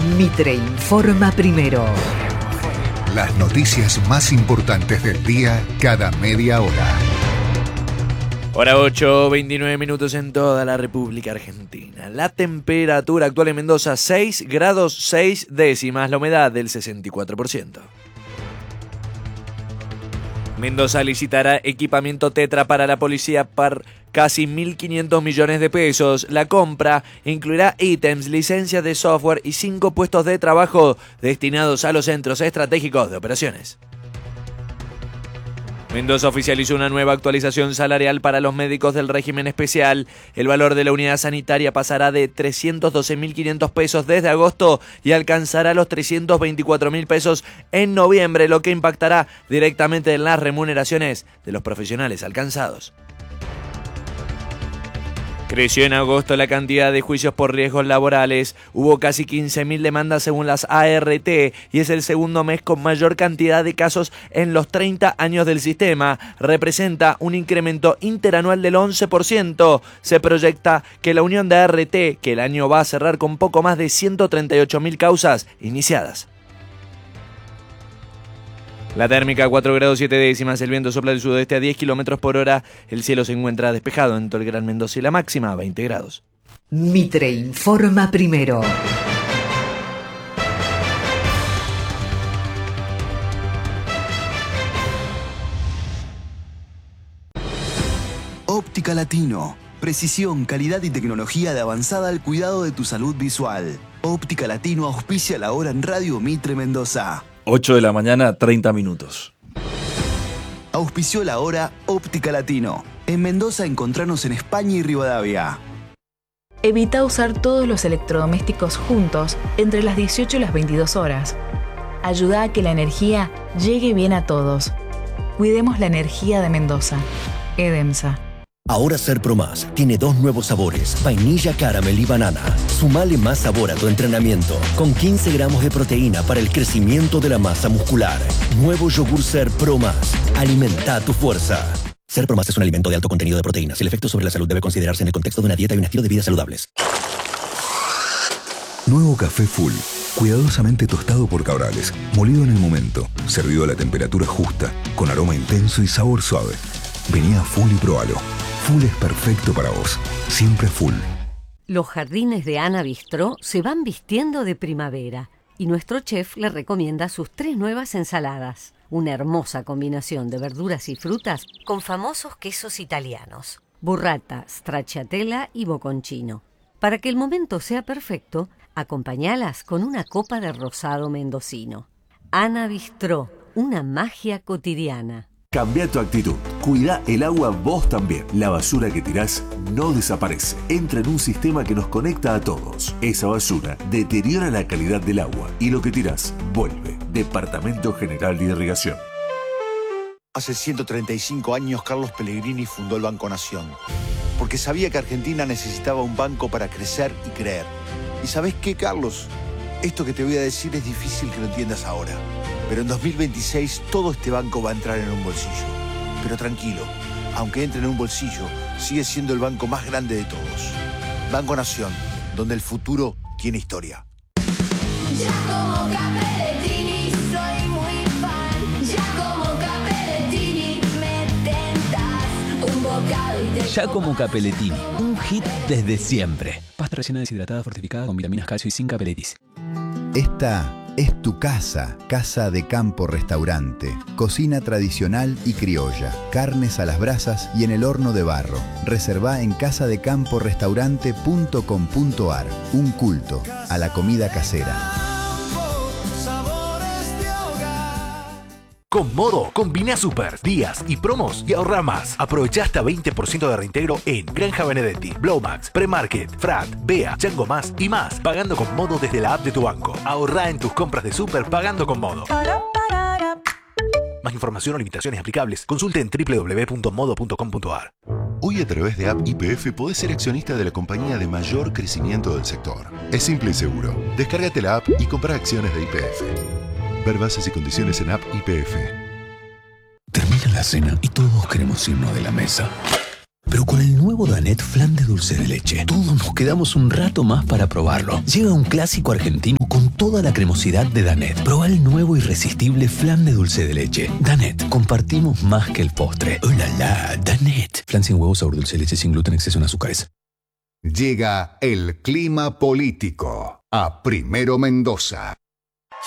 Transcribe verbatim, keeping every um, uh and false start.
Mitre informa primero. Las noticias más importantes del día cada media hora. Hora ocho, veintinueve minutos en toda la República Argentina. La temperatura actual en Mendoza, seis grados seis décimas, la humedad del sesenta y cuatro por ciento. Mendoza licitará equipamiento Tetra para la policía por casi mil quinientos millones de pesos. La compra incluirá ítems, licencias de software y cinco puestos de trabajo destinados a los centros estratégicos de operaciones. Mendoza oficializó una nueva actualización salarial para los médicos del régimen especial. El valor de la unidad sanitaria pasará de trescientos doce mil quinientos pesos desde agosto y alcanzará los trescientos veinticuatro mil pesos en noviembre, lo que impactará directamente en las remuneraciones de los profesionales alcanzados. Creció en agosto la cantidad de juicios por riesgos laborales. Hubo casi quince mil demandas según las A R T y es el segundo mes con mayor cantidad de casos en los treinta años del sistema. Representa un incremento interanual del once por ciento. Se proyecta que la unión de A R T, que el año va a cerrar con poco más de ciento treinta y ocho mil causas iniciadas. La térmica cuatro grados siete décimas, el viento sopla del sudeste a diez kilómetros por hora, el cielo se encuentra despejado en todo el Gran Mendoza y la máxima a veinte grados. Mitre informa primero. Óptica Latino. Precisión, calidad y tecnología de avanzada al cuidado de tu salud visual. Óptica Latino auspicia la hora en Radio Mitre Mendoza. ocho de la mañana, treinta minutos. Auspició la hora Óptica Latino. En Mendoza encontranos en España y Rivadavia. Evita usar todos los electrodomésticos juntos entre las dieciocho y las veintidós horas. Ayuda a que la energía llegue bien a todos. Cuidemos la energía de Mendoza. Edemsa. Ahora Ser Pro Más tiene dos nuevos sabores, vainilla, caramel y banana. Sumale más sabor a tu entrenamiento, con quince gramos de proteína para el crecimiento de la masa muscular. Nuevo yogur Ser Pro Más. Alimenta tu fuerza. Ser Pro Más es un alimento de alto contenido de proteínas. El efecto sobre la salud debe considerarse en el contexto de una dieta y un estilo de vida saludables. Nuevo café Full. Cuidadosamente tostado por Cabrales. Molido en el momento. Servido a la temperatura justa. Con aroma intenso y sabor suave. Vení a Full y probalo. Full es perfecto para vos. Siempre Full. Los jardines de Ana Bistró se van vistiendo de primavera y nuestro chef le recomienda sus tres nuevas ensaladas. Una hermosa combinación de verduras y frutas con famosos quesos italianos. Burrata, stracciatella y bocconcino. Para que el momento sea perfecto, acompañalas con una copa de rosado mendocino. Ana Bistró, una magia cotidiana. Cambia tu actitud. Cuida el agua vos también. La basura que tirás no desaparece. Entra en un sistema que nos conecta a todos. Esa basura deteriora la calidad del agua y lo que tirás vuelve. Departamento General de Irrigación. Hace ciento treinta y cinco años Carlos Pellegrini fundó el Banco Nación. Porque sabía que Argentina necesitaba un banco para crecer y creer. ¿Y sabés qué, Carlos? Esto que te voy a decir es difícil que lo entiendas ahora. Pero en dos mil veintiséis todo este banco va a entrar en un bolsillo. Pero tranquilo, aunque entre en un bolsillo, sigue siendo el banco más grande de todos. Banco Nación, donde el futuro tiene historia. Ya como Capellettini soy muy fan. Ya como Capellettini me tentas un bocado y te... Ya como Capellettini, un hit desde siempre. Pasta rellena deshidratada fortificada con vitaminas, calcio y sin capelletis. Esta es tu casa, Casa de Campo Restaurante. Cocina tradicional y criolla, carnes a las brasas y en el horno de barro. Reservá en casa de campo restaurante punto com punto ar. Un culto a la comida casera. Con Modo, combina super, días y promos y ahorra más. Aprovecha hasta veinte por ciento de reintegro en Granja Benedetti, Blowmax, Premarket, Frat, Bea, Chango Más y más. Pagando con Modo desde la app de tu banco. Ahorra en tus compras de super pagando con Modo. Más información o limitaciones aplicables, consulte en doble u doble u doble u punto modo punto com punto ar. Hoy a través de App Y P F podés ser accionista de la compañía de mayor crecimiento del sector. Es simple y seguro. Descárgate la app y compra acciones de Y P F. Ver bases y condiciones en App Y P F. Termina la cena y todos queremos irnos de la mesa. Pero con el nuevo Danet Flan de dulce de leche, todos nos quedamos un rato más para probarlo. Llega un clásico argentino con toda la cremosidad de Danette. Proba el nuevo irresistible flan de dulce de leche. Danette, compartimos más que el postre. ¡Oh, la, la! Danette. Flan sin huevos, sabor dulce de leche, sin gluten, exceso en azúcares. Llega el clima político a Primero Mendoza.